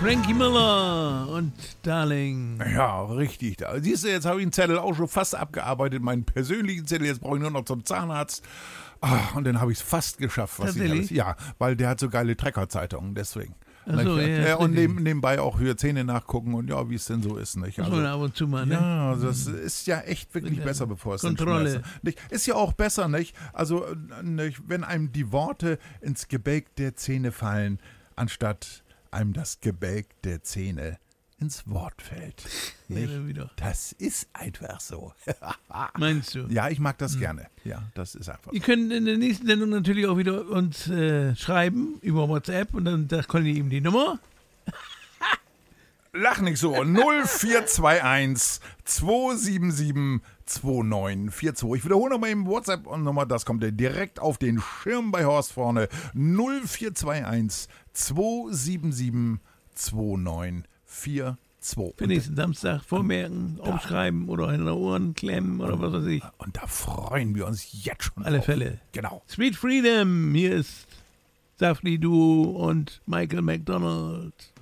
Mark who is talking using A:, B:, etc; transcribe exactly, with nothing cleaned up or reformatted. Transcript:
A: Frankie Miller und Darling.
B: Ja, richtig. Siehst du, jetzt habe ich den Zettel auch schon fast abgearbeitet, meinen persönlichen Zettel. Jetzt brauche ich nur noch zum Zahnarzt. Ach, und dann habe ich es fast geschafft. Was ich alles, ja, weil der hat so geile Trecker-Zeitungen, deswegen.
A: Ach so, ja,
B: ja, und neben, nebenbei auch für Zähne nachgucken und ja, wie es denn so ist. Nicht?
A: Also,
B: also,
A: ab und zu mal, ne?
B: Ja, das ist ja echt wirklich ja, besser, bevor es
A: Kontrolle.
B: Nicht? Ist ja auch besser, nicht? Also, nicht, wenn einem die Worte ins Gebälk der Zähne fallen, anstatt einem das Gebälk der Zähne ins Wort fällt. Nicht? Ja, wieder. Das ist einfach so.
A: Meinst du?
B: Ja, ich mag das hm. gerne. Ja, das ist einfach so.
A: Ihr könnt in der nächsten Sendung natürlich auch wieder uns äh, schreiben über WhatsApp und dann da könnt ihr ihm die Nummer.
B: Lach nicht so. null vier zwei eins zwei sieben sieben zwei neun vier zwei. Ich wiederhole nochmal eben WhatsApp-Nummer, das kommt ja direkt auf den Schirm bei Horst vorne. null vier zwei eins zwei sieben sieben zwei neun vier zwei.
A: Für nächsten Samstag vormerken, da, aufschreiben oder in den Ohren klemmen oder was weiß ich.
B: Und da freuen wir uns jetzt schon
A: Alle
B: drauf.
A: Fälle.
B: Genau.
A: Sweet Freedom, hier ist Safri Duo und Michael McDonald.